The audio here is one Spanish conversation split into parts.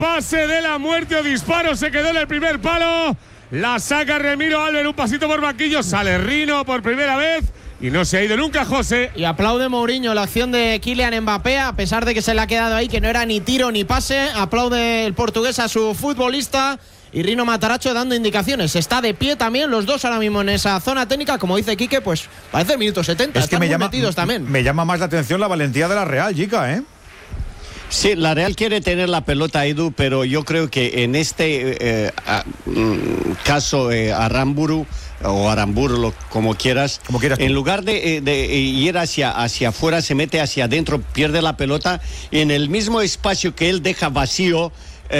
Pase de la muerte o disparo, se quedó en el primer palo. La saca Remiro Alves, un pasito por banquillo. Sale Rino por primera vez y no se ha ido nunca, José. Y aplaude Mourinho la acción de Kylian Mbappé, a pesar de que se le ha quedado ahí, que no era ni tiro ni pase. Aplaude el portugués a su futbolista. Y Rino Matarazzo dando indicaciones. Está de pie también, los dos ahora mismo en esa zona técnica. Como dice Quique, pues parece el minuto 70. Es que me llama más la atención la valentía de la Real, chica, ¿eh? Sí, la Real quiere tener la pelota, Edu, pero yo creo que en este caso Aramburu o Aramburu, como quieras, en lugar de ir hacia afuera, se mete hacia adentro, pierde la pelota y en el mismo espacio que él deja vacío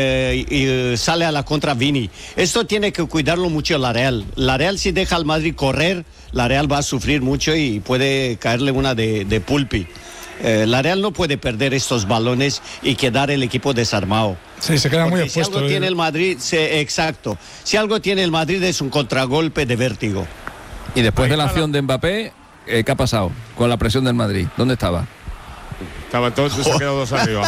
y sale a la contra Vini. Esto tiene que cuidarlo mucho la Real. La Real, si deja al Madrid correr, la Real va a sufrir mucho y puede caerle una de Pulpi. La Real no puede perder estos balones y quedar el equipo desarmado. Sí, se queda muy expuesto. Si algo tiene el Madrid, exacto. Si algo tiene el Madrid es un contragolpe de vértigo. Y después de la acción de Mbappé, ¿qué ha pasado con la presión del Madrid? ¿Dónde estaba? Estaban todos, se han quedado dos arriba.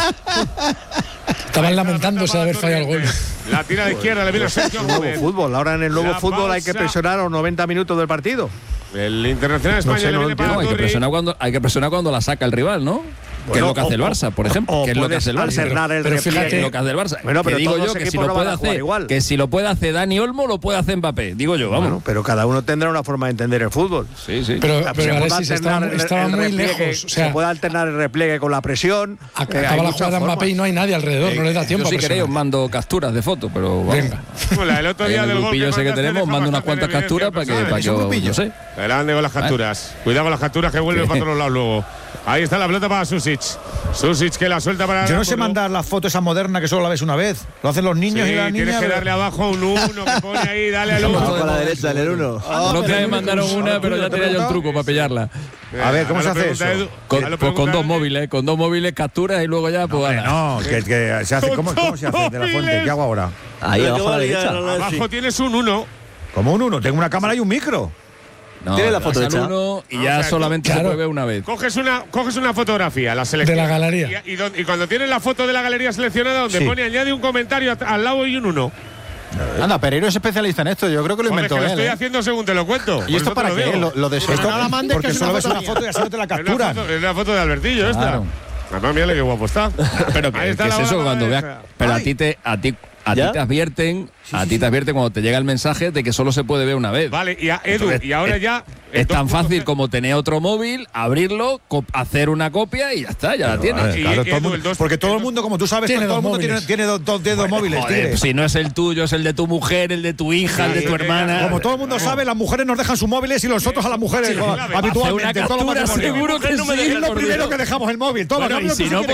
Estaban lamentándose de haber fallado el gol. La tira de izquierda, le viene Sergio Gómez. Fútbol. Ahora en el nuevo fútbol hay que presionar a los 90 minutos del partido. El Internacional español hay que presionar cuando la saca el rival, ¿no? Que es lo que hace el Barça, por ejemplo. Que es lo que hace el Barça. Pero fíjate lo que hace el Barça. Bueno, pero que digo yo que si lo puede hacer, que si lo puede hacer Dani Olmo, lo puede hacer Mbappé. Digo yo, vamos. Bueno, pero cada uno tendrá una forma de entender el fútbol. Sí, sí. Pero Alexis estaba muy lejos. O sea, se puede alternar el repliegue con la presión. Acaba la jugada Mbappé y no hay nadie alrededor, no le da tiempo. Yo si queréis os mando capturas de fotos, pero vamos. Venga. Bueno, el otro día del gol grupillo ese que tenemos, mando unas cuantas capturas para que yo no sé. Adelante con las capturas. Cuidado con las capturas que vuelven para todos lados luego. Ahí está la pelota para Susic. Susic que la suelta para. Yo no sé mandar las fotos esa moderna que solo la ves una vez. Lo hacen los niños y las niñas. Tienes que darle abajo un 1 que pone ahí, dale al 1. Con la derecha, dale el 1. La otra vez mandaron una, pero ya tenía yo el truco para pillarla. A ver, ¿cómo se hace eso? Con dos móviles, capturas y luego ya, pues. No, que se hace. ¿Cómo se hace de la fuente? ¿Qué hago ahora? Ahí abajo a la derecha. Abajo tienes un 1. ¿Cómo un 1? Tengo una cámara y un micro. No, tiene la foto hecha. Uno y ya solamente se puede ver una vez. Coges una fotografía, la selección. De la galería. Y cuando tienes la foto de la galería seleccionada, donde pone añade un comentario al lado y un 1. Anda, Pereiro es especialista en esto. Yo creo que lo inventó él. Lo estoy ¿eh? haciendo según te lo cuento. ¿Y esto para qué? Lo de esto no la mandes, porque que solo ves una foto y así no te la capturan. Es una foto de Albertillo esta. Además, mírale qué guapo está. Pero ¿qué es eso cuando veas? Pero a ti te advierten cuando te llega el mensaje de que solo se puede ver una vez. Vale, y Edu, y ahora ya. Es tan fácil como tener otro móvil, abrirlo, hacer una copia y ya está, ya la tienes. Porque todo el mundo, como tú sabes, todo el mundo tiene dos dedos móviles. Joder, si no es el tuyo, es el de tu mujer, el de tu hija, el de tu hermana. Como todo el mundo sabe, las mujeres nos dejan sus móviles y nosotros a las mujeres habitualmente. Seguro que sí. Es lo primero que dejamos el móvil. Y si no,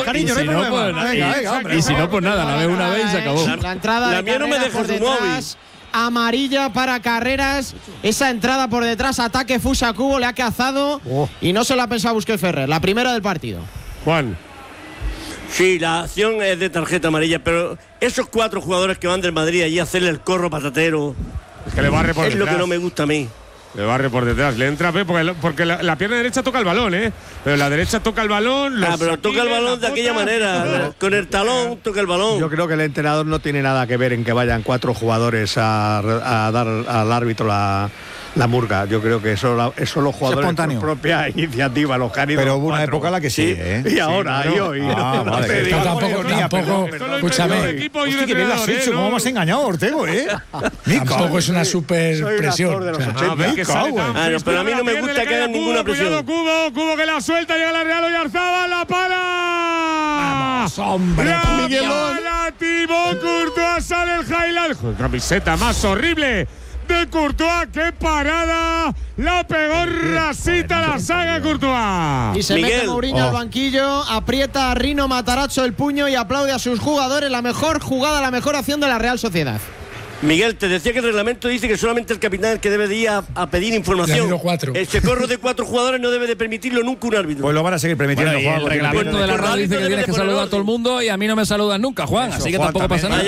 pues nada, la ves una vez y se acabó. La entrada La mía no me deja su móvil. Amarilla para Carreras, esa entrada por detrás, ataque Fusa Cubo, le ha cazado y no se la ha pensado Busquets Ferrer, la primera del partido. Juan. Sí, la acción es de tarjeta amarilla, pero esos 4 jugadores que van del Madrid allí a hacerle el corro patatero, es que le barre por detrás. Es lo que no me gusta a mí. Le barre por detrás, le entra porque la pierna derecha toca el balón, pero la derecha toca el balón. Pero toca el balón de aquella manera, con el talón toca el balón. Yo creo que el entrenador no tiene nada que ver en que vayan 4 jugadores a dar al árbitro la murga. Yo creo que eso los jugadores por propia iniciativa, los cánidos. Pero hubo una época en la que sí, ¿eh? Y ahora, y hoy. Tampoco, escúchame. Hostia, que bien lo has hecho, ¿cómo me has engañado, Ortego, Tampoco es una super presión. Pero a mí no me gusta que hagan ninguna presión. Cubo que la suelta, llega la Real Oyarzabal, la para. Vamos, hombre. La Thibaut Courtois, sale el highlight. Camiseta más horrible de Courtois, qué parada, la pegó rasita la saga Courtois. Y se mete Mourinho al banquillo, aprieta a Rino Matarazzo el puño y aplaude a sus jugadores, la mejor jugada, la mejor acción de la Real Sociedad. Miguel, te decía que el reglamento dice que solamente el capitán es el que debe de ir a pedir información. Este corro de 4 jugadores no debe de permitirlo nunca un árbitro. Pues lo van a seguir permitiendo, Juan. El reglamento de la radio dice que tienes que saludar a todo el mundo y a mí no me saludan nunca, Juan. Así que tampoco pasa nada.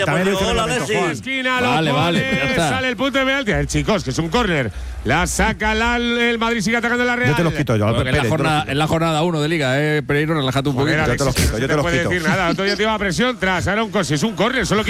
Vale, sale el punto de penalti. Chicos, que es un córner. La saca el Madrid, sigue atacando la Real. Yo te los quito yo. En la jornada 1 de Liga, Pereiro, relájate un poquito. Yo te los quito. No puede decir nada. Otro día te iba a presión tras Aaron Cosi. Es un córner, solo